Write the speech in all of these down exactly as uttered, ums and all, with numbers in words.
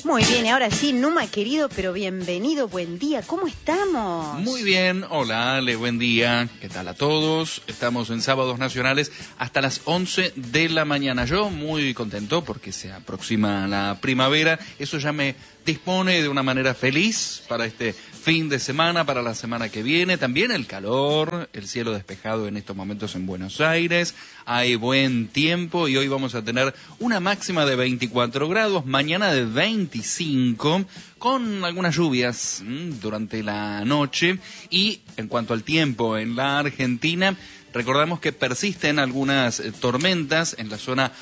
Muy bien, ahora sí, Numa querido, pero bienvenido, buen día, ¿cómo estamos? Muy bien, hola Ale, buen día, ¿qué tal a todos? Estamos en Sábados Nacionales hasta las once de la mañana. Yo muy contento porque se aproxima la primavera, eso ya me dispone de una manera feliz para este fin de semana, para la semana que viene. También el calor, el cielo despejado en estos momentos en Buenos Aires, hay buen tiempo y hoy vamos a tener una máxima de veinticuatro grados, mañana de veinticinco, con algunas lluvias mmm, durante la noche. Y en cuanto al tiempo en la Argentina, recordamos que persisten algunas eh, tormentas en la zona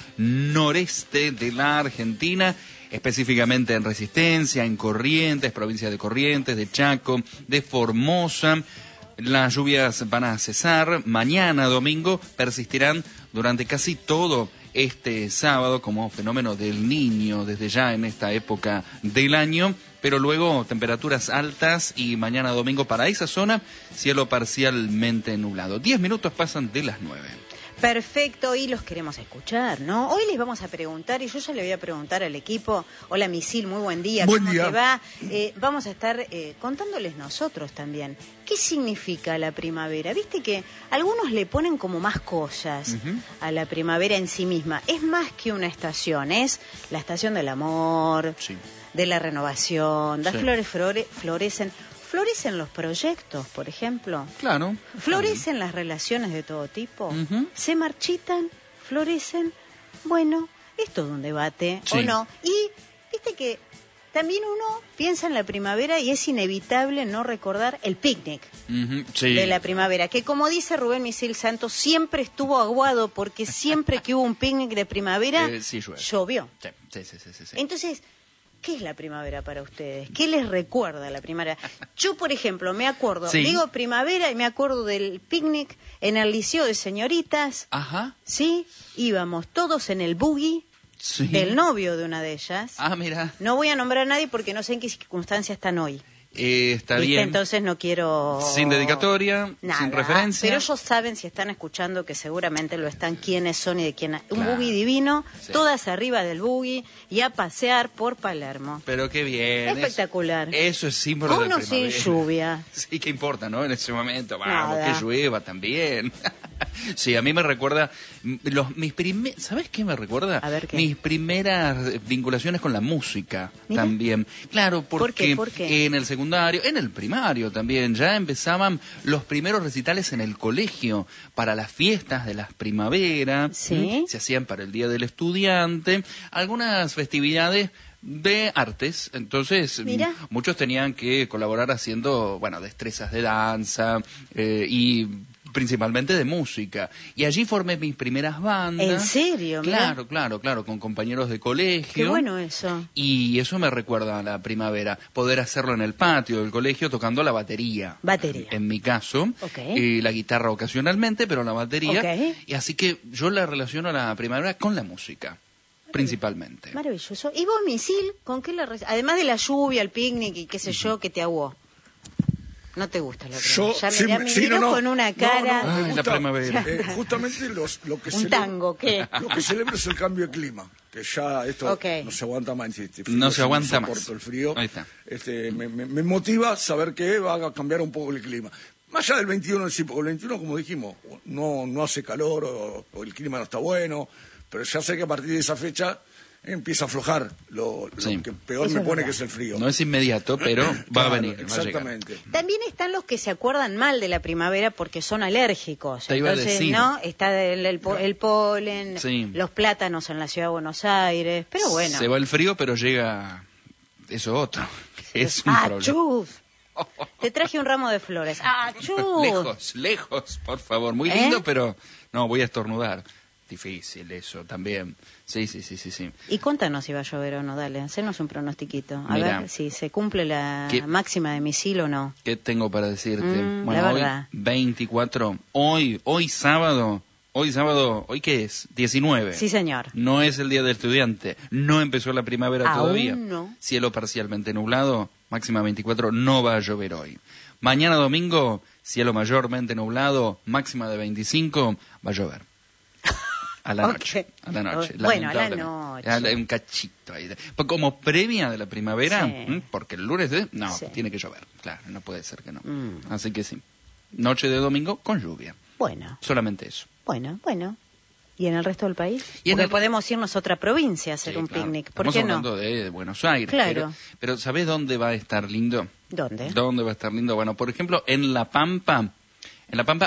noreste de la Argentina, específicamente en Resistencia, en Corrientes, provincia de Corrientes, de Chaco, de Formosa. Las lluvias van a cesar. Mañana, domingo, persistirán durante casi todo este sábado como fenómeno del Niño, desde ya en esta época del año. Pero luego temperaturas altas y mañana, domingo, para esa zona, cielo parcialmente nublado. Diez minutos pasan de las nueve. Perfecto, y los queremos escuchar, ¿no? Hoy les vamos a preguntar, y yo ya le voy a preguntar al equipo. Hola Misil, muy buen día, buen ¿cómo día. te va? Eh, vamos a estar eh, contándoles nosotros también. ¿Qué significa la primavera? Viste que algunos le ponen como más cosas uh-huh. a la primavera en sí misma. Es más que una estación, es la estación del amor, sí. de la renovación, las sí. flores flore- florecen. ¿Florecen los proyectos, por ejemplo? Claro. ¿Florecen claro. las relaciones de todo tipo? Uh-huh. ¿Se marchitan? ¿Florecen? Bueno, es todo un debate, sí. ¿o no? Y viste que también uno piensa en la primavera y es inevitable no recordar el picnic uh-huh. sí. de la primavera, que como dice Rubén Misil Santos, siempre estuvo aguado porque siempre que hubo un picnic de primavera, eh, sí, llovió. Sí. Sí, sí, sí, sí, sí. Entonces, ¿qué es la primavera para ustedes? ¿Qué les recuerda la primavera? Yo, por ejemplo, me acuerdo, sí. digo primavera y me acuerdo del picnic en el Liceo de Señoritas. Ajá. Sí, íbamos todos en el buggy sí. del novio de una de ellas. Ah, mira. No voy a nombrar a nadie porque no sé en qué circunstancias están hoy. Eh, está ¿Viste? bien. Entonces no quiero... Sin dedicatoria, nada, sin referencia. Pero ellos saben, si están escuchando, que seguramente lo están, quiénes son y de quién... Un claro. buggy divino, sí. todas arriba del buggy y a pasear por Palermo. Pero qué bien. Espectacular. Eso, eso es símbolo Con de la o sin primavera. lluvia. Sí, qué importa, ¿no? En ese momento, vamos, nada. que llueva también. Sí, a mí me recuerda... Los, mis primer, ¿sabes qué me recuerda? A ver, ¿qué? Mis primeras vinculaciones con la música. Mira. También. Claro, porque ¿Por qué? ¿Por qué? en el secundario, en el primario también, ya empezaban los primeros recitales en el colegio para las fiestas de las primaveras. ¿Sí? Se hacían para el Día del Estudiante. Algunas festividades de artes, entonces Mira. muchos tenían que colaborar haciendo, bueno, destrezas de danza eh, y principalmente de música. Y allí formé mis primeras bandas. ¿En serio? Claro, Mirá. claro, claro, con compañeros de colegio. Qué bueno eso. Y eso me recuerda a la primavera, poder hacerlo en el patio del colegio tocando la batería. Batería. En, en mi caso, okay. eh, la guitarra ocasionalmente, pero la batería. Okay. Y así que yo la relaciono a la primavera con la música. Principalmente. Maravilloso. ¿Y vos, Misil, con qué la re... además de la lluvia, el picnic y qué sé yo, que te aguó? No te gusta la primavera. Ya sí, me, me sí, miró no, no. con una cara. No, no, Ay, gusta, la primavera. Eh, justamente los, lo que un celebra, tango, ¿qué? Lo que celebra es el cambio de clima. Que ya esto okay. no se aguanta más. Este frío, no se aguanta no más. El frío. Ahí está. Este, me, me, me motiva saber que va a cambiar un poco el clima. Más allá del veintiuno, sí, porque el veintiuno, como dijimos, no, no hace calor o, o el clima no está bueno. Pero ya sé que a partir de esa fecha empieza a aflojar lo, lo sí. que peor Eso me es pone, verdad. que es el frío. No es inmediato, pero va claro, a venir. Exactamente. Va a llegar. También están los que se acuerdan mal de la primavera porque son alérgicos. Te iba a Entonces, decir. ¿no? Está el, el, el polen, sí. los plátanos en la ciudad de Buenos Aires, pero bueno. Se va el frío, pero llega eso otro, que es un ¡Ah, problema. chus! Te traje un ramo de flores. ¡Ah, chus! Lejos, lejos, por favor. Muy lindo, ¿eh? Pero no, voy a estornudar. Difícil eso también. Sí, sí, sí, sí, sí. Y contanos si va a llover o no, dale, hacenos un pronostiquito. A Mirá, ver si se cumple la ¿qué, máxima de Misil o no. ¿Qué tengo para decirte? Mm, bueno, la hoy verdad. veinticuatro, hoy, hoy sábado, hoy sábado, ¿hoy qué es? diecinueve. Sí, señor. No es el Día del Estudiante, no empezó la primavera Aún todavía. no. Cielo parcialmente nublado, máxima veinticuatro, no va a llover hoy. Mañana domingo, cielo mayormente nublado, máxima de veinticinco, va a llover. A la Ok. noche, a la noche. Bueno, a la lamentablemente. noche. A la- Un cachito ahí. Pues como premia de la primavera, Sí. ¿m? Porque el lunes, ¿eh? no, Sí. tiene que llover. Claro, no puede ser que no. Mm. Así que sí. Noche de domingo con lluvia. Bueno, Solamente eso. bueno, bueno. ¿Y en el resto del país? Y en Porque el- podemos irnos a otra provincia a hacer Sí, un claro. picnic. ¿Por Estamos qué no? hablando de Buenos Aires. Claro. Pero, pero ¿sabés dónde va a estar lindo? ¿Dónde? ¿Dónde va a estar lindo? Bueno, por ejemplo, en La Pampa. En La Pampa